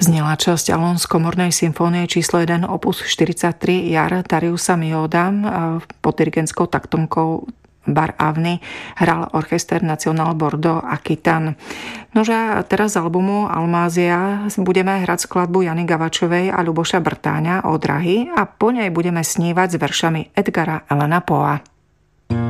Znela časť Alon z komornej symfónie číslo 1 opus 43 Jar Dariusa Milhaуда pod dirigentskou taktomkou Bar Avny hral orchester National Bordeaux Aquitaine. Nože teraz z albumu Almázia budeme hrať skladbu Jany Gavačovej a Ľuboša Brtáňa o Drahy a po nej budeme snívať s veršami Edgara Allana Poea.